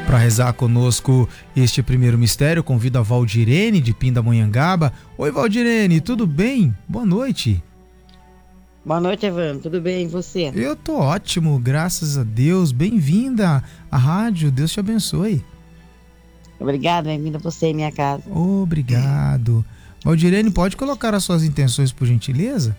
Para rezar conosco este primeiro mistério, convido a Valdirene de Pindamonhangaba. Oi, Valdirene, tudo bem? Boa noite. Boa noite, Evandro. Tudo bem, e você? Eu tô ótimo, graças a Deus. Bem-vinda à rádio, Deus te abençoe. Obrigada, bem-vinda você em minha casa. Obrigado. Valdirene, pode colocar as suas intenções, por gentileza?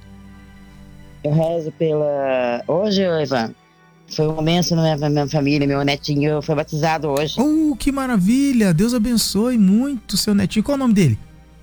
Eu rezo pela... Hoje, Evandro, foi um momento na minha família, meu netinho foi batizado hoje. Que maravilha! Deus abençoe muito seu netinho. Qual é o nome dele?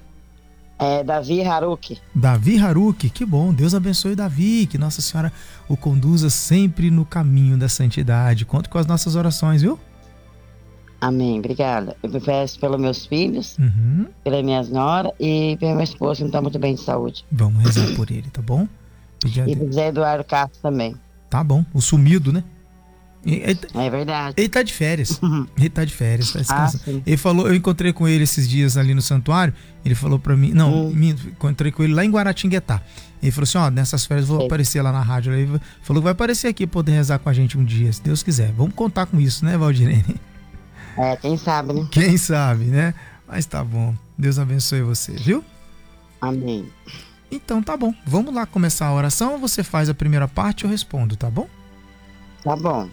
É Davi Haruki. Davi Haruki, que bom. Deus abençoe Davi, que Nossa Senhora o conduza sempre no caminho da santidade. Conto com as nossas orações, viu? Amém, obrigada. Eu peço pelos meus filhos, pela minha nora e pelo meu esposo, que não está muito bem de saúde. Vamos rezar por ele, tá bom? E pro Zé Eduardo Castro também. Tá bom, o sumido, né? É verdade. Ele tá de férias. Ele tá de férias, tá descansando. Ele falou, eu encontrei com ele esses dias ali no santuário. Ele falou pra mim, encontrei com ele lá em Guaratinguetá. Ele falou assim, nessas férias eu vou aparecer lá na rádio. Ele falou que vai aparecer aqui, poder rezar com a gente um dia, se Deus quiser. Vamos contar com isso, né, Valdirene? Quem sabe, né? Quem sabe, né? Mas tá bom. Deus abençoe você, viu? Amém. Então tá bom. Vamos lá começar a oração. Você faz a primeira parte e eu respondo, tá bom? Tá bom.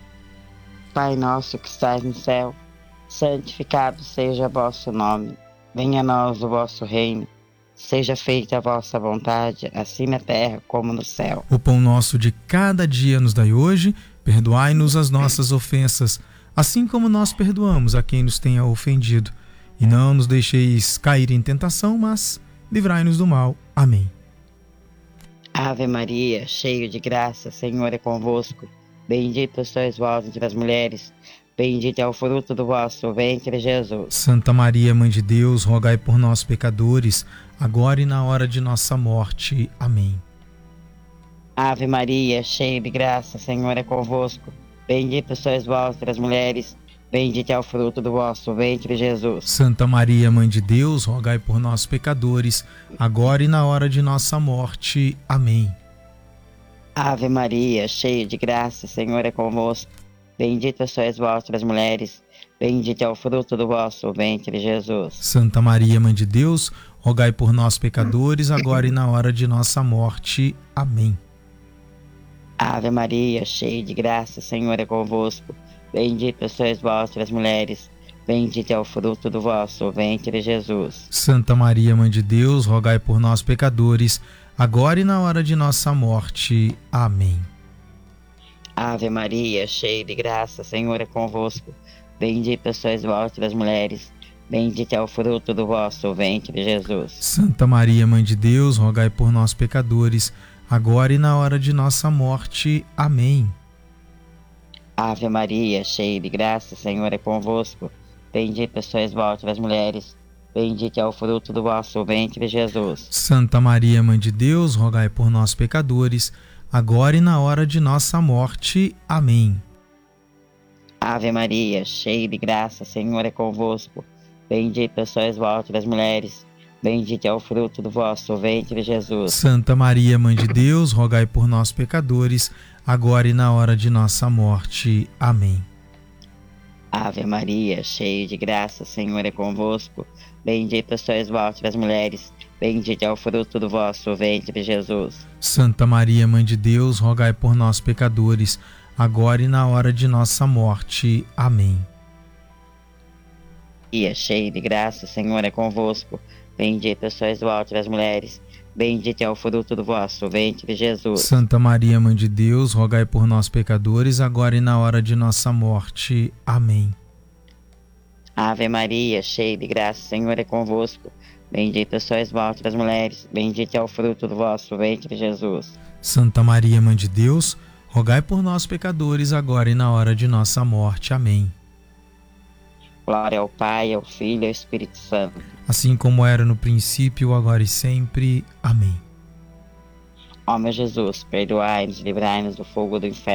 Pai nosso que estás no céu, santificado seja vosso nome. Venha a nós o vosso reino. Seja feita a vossa vontade, assim na terra como no céu. O pão nosso de cada dia nos dai hoje. Perdoai-nos as nossas ofensas, assim como nós perdoamos a quem nos tenha ofendido. E não nos deixeis cair em tentação, mas livrai-nos do mal. Amém. Ave Maria, cheia de graça, o Senhor é convosco. Bendita sois vós entre as mulheres, bendito é o fruto do vosso ventre, Jesus. Santa Maria, Mãe de Deus, rogai por nós, pecadores, agora e na hora de nossa morte. Amém. Ave Maria, cheia de graça, o Senhor é convosco. Bendita sois vós entre as mulheres, bendito é o fruto do vosso ventre, Jesus. Santa Maria, Mãe de Deus, rogai por nós, pecadores, agora e na hora de nossa morte. Amém. Ave Maria, cheia de graça, o Senhor é convosco. Bendita sois vós entre as mulheres, bendito é o fruto do vosso ventre, Jesus. Santa Maria, Mãe de Deus, rogai por nós, pecadores, agora e na hora de nossa morte. Amém. Ave Maria, cheia de graça, o Senhor é convosco. Bendita sois vós entre as mulheres, bendito é o fruto do vosso ventre, Jesus. Santa Maria, Mãe de Deus, rogai por nós, pecadores, agora e na hora de nossa morte. Amém. Ave Maria, cheia de graça, o Senhor é convosco. Bendita sois vós entre as mulheres, bendito é o fruto do vosso ventre, Jesus. Santa Maria, Mãe de Deus, rogai por nós, pecadores, agora e na hora de nossa morte. Amém. Ave Maria, cheia de graça, o Senhor é convosco. Bendita sois vós entre as mulheres, bendito é o fruto do vosso ventre, Jesus. Santa Maria, Mãe de Deus, rogai por nós, pecadores, agora e na hora de nossa morte. Amém. Ave Maria, cheia de graça, o Senhor é convosco. Bendita sois vós entre as mulheres, bendito é o fruto do vosso ventre, Jesus. Santa Maria, Mãe de Deus, rogai por nós, pecadores, agora e na hora de nossa morte. Amém. Ave Maria, cheia de graça, o Senhor é convosco. Bendita sois vós entre as mulheres, bendito é o fruto do vosso ventre, Jesus. Santa Maria, Mãe de Deus, rogai por nós, pecadores, agora e na hora de nossa morte. Amém. Maria, cheia de graça, o Senhor é convosco. Bendita sois vós entre as mulheres, bendito é o fruto do vosso ventre, Jesus. Santa Maria, Mãe de Deus, rogai por nós, pecadores, agora e na hora de nossa morte. Amém. Ave Maria, cheia de graça, o Senhor é convosco. Bendita sois vós entre as mulheres, bendito é o fruto do vosso ventre, Jesus. Santa Maria, Mãe de Deus, rogai por nós, pecadores, agora e na hora de nossa morte. Amém. Glória ao Pai, ao Filho e ao Espírito Santo. Assim como era no princípio, agora e sempre. Amém. Ó meu Jesus, perdoai-nos, livrai-nos do fogo do inferno.